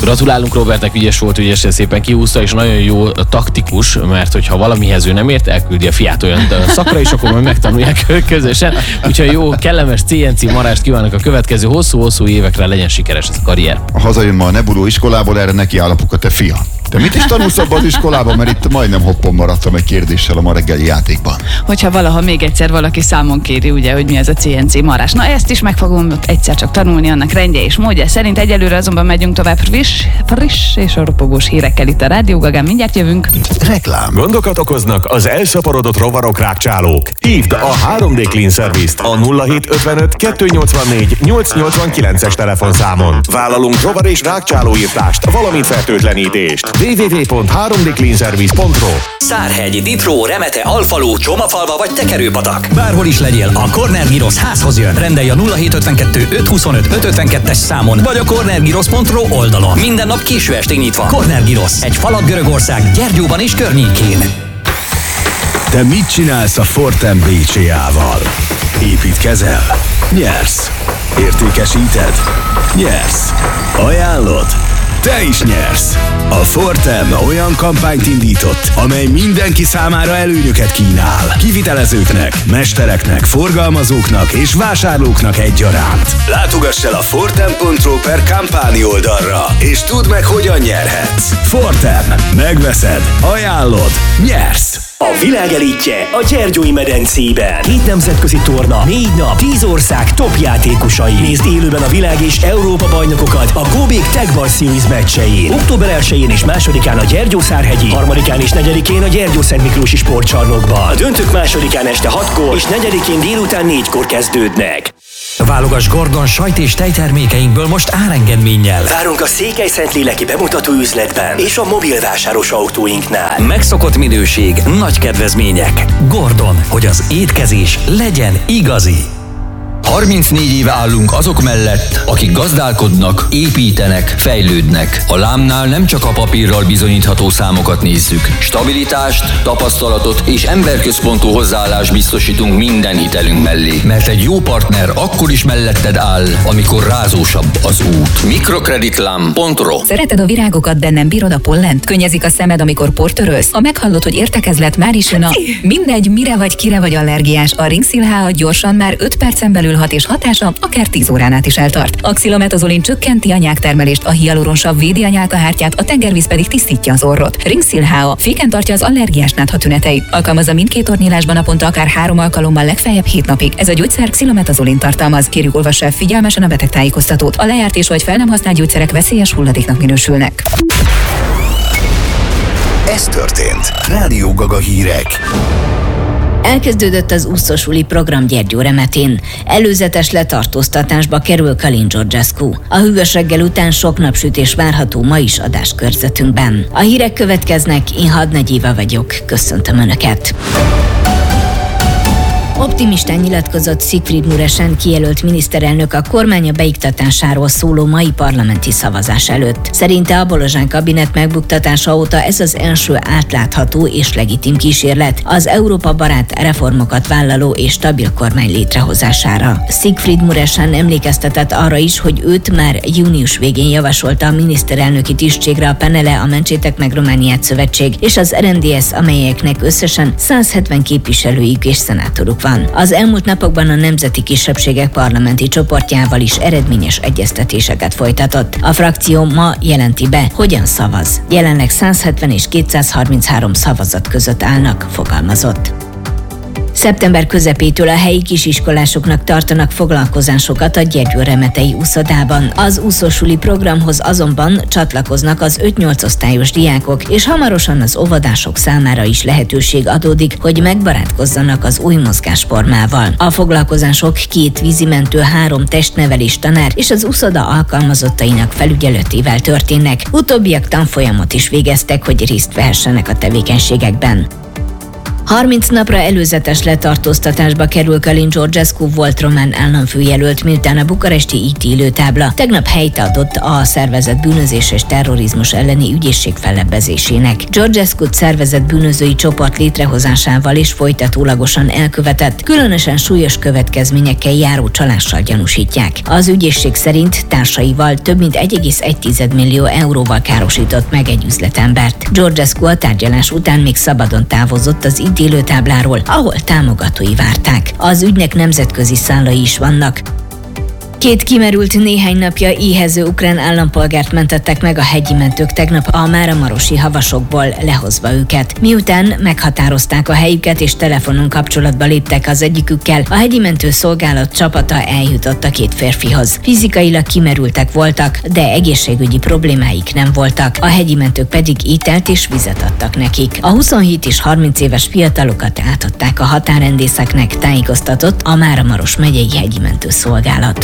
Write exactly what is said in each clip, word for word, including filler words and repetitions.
Gratulálunk Robertnek, ügyes volt, ügyesen szépen kihúzta, és nagyon jó taktikus, mert hogyha valamihez ő nem ért, elküldi a fiát olyan szakra, és akkor majd megtanulják közösen. Úgyhogy jó, kellemes cé en cé marást kívánok a következő hosszú-hosszú évekre, legyen sikeres ez a karrier. Hazajön ma a Nebuló iskolából, erre neki áll apuka, te fia. Te mit is tanulsz abban az iskolában, mert itt majdnem hoppon maradtam egy kérdéssel a ma reggeli játékban. Hogyha valaha még egyszer valaki számon kéri, ugye, hogy mi ez a cé en cé marás. Na ezt is meg fogom egyszer csak tanulni, annak rendje és módja szerint. Egyelőre azonban megyünk tovább friss, friss és a ropogós hírekkel itt a Rádió Gagán. Mindjárt jövünk. Reklám. Gondokat okoznak az elszaporodott rovarok, rákcsálók. Hívd a három dé Clean Service-t a nulla hét ötvenöt kettőnyolcvannégy nyolcszáznyolcvankilences telefonszámon. Vállalunk rovar és rákcsálóírtást, valamint fertőtlenítést. double-u double-u double-u pont három d clean service pont r o Szárhegy, Ditró, Remete, Alfalu, Csomafalva vagy Tekerőpatak. Bárhol is legyél, a Corner Gyrosz házhoz jön. Rendelj a nulla hét ötvenkettő ötszázhuszonöt ötszázötvenkettes számon, vagy a corner gyrosz pont r o oldalon. Minden nap késő estig nyitva. Corner Gyrosz, egy falat Görögország, Gyergyóban és környékén. Te mit csinálsz a Fortem bé cé á-val? Építkezel? Nyersz. Értékesíted? Nyersz. Ajánlod? Te is nyersz! A Fortem olyan kampányt indított, amely mindenki számára előnyöket kínál. Kivitelezőknek, mestereknek, forgalmazóknak és vásárlóknak egyaránt. Látogass el a fortem pont r o per kampáni oldalra, és tudd meg, hogyan nyerhetsz. Fortem. Megveszed, ajánlod, nyersz! A világ elitje a Gyergyói medencében. Két nemzetközi torna, négy nap, tíz ország top játékosai. Nézd élőben a világ és Európa bajnokokat a Góbék Tech Bar Series meccsein. október elsején és másodikán a Gyergyószárhegyi, harmadikán és negyedikén a Gyergyószentmiklósi sportcsarnokban. A döntők másodikán este hatkor és negyedikén délután négykor kezdődnek. Válogass Gordon sajt és tejtermékeinkből most árengedménnyel. Várunk a Székely-Szentléleki bemutató üzletben és a mobilvásáros autóinknál. Megszokott minőség, nagy kedvezmények. Gordon, hogy az étkezés legyen igazi. harmincnégy éve állunk azok mellett, akik gazdálkodnak, építenek, fejlődnek. A Lámnál nem csak a papírral bizonyítható számokat nézzük. Stabilitást, tapasztalatot és emberközpontú hozzáállást biztosítunk minden hitelünk mellé. Mert egy jó partner akkor is melletted áll, amikor rázósabb az út. Mikrokreditlam pont r o Szereted a virágokat, de nem bírod a pollent? Könnyezik a szemed, amikor portörölsz? Ha meghallod, hogy értekezlet, már is jön a... Mindegy, mire vagy, kire vagy allergiás. A Ringszil há hat gyorsan már öt percen belül hat, és hatása akár tíz órán át is eltart. A xilometazoline csökkenti a nyáktermelést, a hialuronsav védi a nyálkahártyát, a tengervíz pedig tisztítja az orrot. Ringszil há á féken tartja az allergiás nátha tüneteit. Alkalmazza mindkét ornyílásban naponta akár három alkalommal, legfeljebb hét napig. Ez a gyógyszer xilometazoline tartalmaz. Kérjük, olvassa el figyelmesen a betegtájékoztatót. A lejárt és vagy fel nem használt gyógyszerek veszélyes hulladéknak minősülnek. Ez történt. Rádió Gaga hírek. Elkezdődött az úszósuli program Gyergyó-Remetén. Előzetes letartóztatásba kerül Kalin Georgescu. A hűvös reggel után sok napsütés várható ma is adáskörzetünkben. A hírek következnek, én Hadnagy Éva vagyok. Köszöntöm Önöket! Optimistán nyilatkozott Siegfried Muresan kijelölt miniszterelnök a kormánya beiktatásáról szóló mai parlamenti szavazás előtt. Szerinte a Bolozsán kabinet megbuktatása óta ez az első átlátható és legitim kísérlet az Európa barát reformokat vállaló és stabil kormány létrehozására. Siegfried Muresan emlékeztetett arra is, hogy őt már június végén javasolta a miniszterelnöki tisztségre a Penele, a Mentsétek meg Romániát szövetség és az er en dé es, amelyeknek összesen száz hetven képviselőjük és szenátoruk van. Az elmúlt napokban a Nemzeti Kisebbségek parlamenti csoportjával is eredményes egyeztetéseket folytatott. A frakció ma jelenti be, hogyan szavaz. Jelenleg száz hetven és kétszázharminchárom szavazat között állnak, fogalmazott. Szeptember közepétől a helyi kisiskolásoknak tartanak foglalkozásokat a Gyergyó-Remetei úszodában. Az úszósuli programhoz azonban csatlakoznak az öt-nyolc osztályos diákok, és hamarosan az óvodások számára is lehetőség adódik, hogy megbarátkozzanak az új mozgásformával. A foglalkozások két vízimentő, három testnevelés tanár és az úszoda alkalmazottainak felügyeletével történnek. Utóbbiak tanfolyamot is végeztek, hogy részt vehessenek a tevékenységekben. harminc napra előzetes letartóztatásba kerül Călin Georgescu, volt román államfőjelölt, miután a bukaresti ítélőtábla tegnap helyt adott a szervezett bűnözés és terrorizmus elleni ügyészség fellebbezésének. Georgescut szervezett bűnözői csoport létrehozásával és folytatólagosan elkövetett, különösen súlyos következményekkel járó csalással gyanúsítják. Az ügyészség szerint társaival több mint egy egész egy millió euróval károsított meg egy üzletembert. Georgescu a tárgyalás után még szabadon távozott az ítélőtábláról, ahol támogatói várták. Az ügynek nemzetközi szálai is vannak. Két kimerült néhány napja éhező ukrán állampolgárt mentettek meg a hegyi mentők tegnap a máramarosi havasokból, lehozva őket. Miután meghatározták a helyüket és telefonon kapcsolatba léptek az egyikükkel, a hegyi mentő szolgálat csapata eljutott a két férfihoz. Fizikailag kimerültek voltak, de egészségügyi problémáik nem voltak. A hegyi mentők pedig ételt és vizet adtak nekik. A huszonhét és harminc éves fiatalokat átadták a határrendészeknek, tájékoztatott a Máramaros megyei hegyi mentőszolgálat.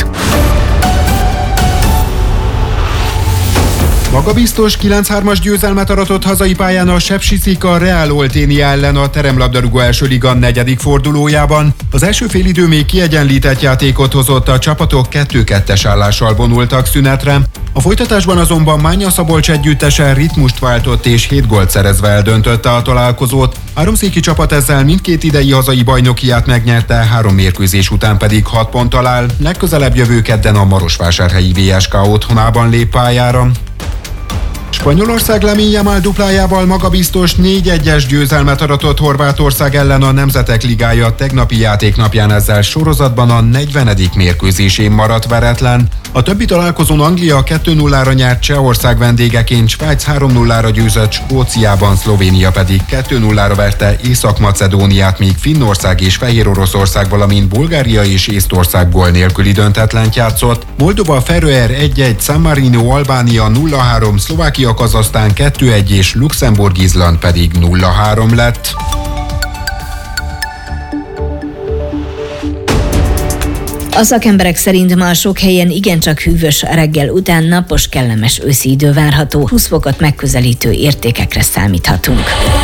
Magabiztos kilenc hármas győzelmet aratott hazai pályán a Sepsiszik a Real Olténia ellen a teremlabdarúgó első liga negyedik fordulójában. Az első félidő még kiegyenlített játékot hozott, a csapatok kettő kettes állással vonultak szünetre. A folytatásban azonban Mánya Szabolcs együttese ritmust váltott és hét gólt szerezve eldöntötte a találkozót. Háromszéki csapat ezzel mindkét idei hazai bajnokiát megnyerte, három mérkőzés után pedig hat ponttal áll. Legközelebb jövő kedden a marosvásárhelyi vé es ká otthonában lép pályára. Spanyolország Lamine Yamal duplájával magabiztos négy egyes győzelmet aratott Horvátország ellen a Nemzetek Ligája tegnapi játéknapján, ezzel sorozatban a negyvenedik mérkőzésén maradt veretlen. A többi találkozón Anglia kettő nullára nyert Csehország vendégeként, Svájc három nullára győzött Skóciában, Szlovénia pedig kettő nullára verte Észak-Macedóniát, míg Finnország és Fehéroroszország, valamint Bulgária és Észtország gól nélküli döntetlent játszott. Moldova Feröer egy egy, San Marino Albánia nulla három, Szlovákia Kazahsztán kettő egy és Luxemburg Izland pedig nulla három lett. A szakemberek szerint ma sok helyen igencsak hűvös reggel után napos, kellemes őszi idő várható, húsz fokot megközelítő értékekre számíthatunk.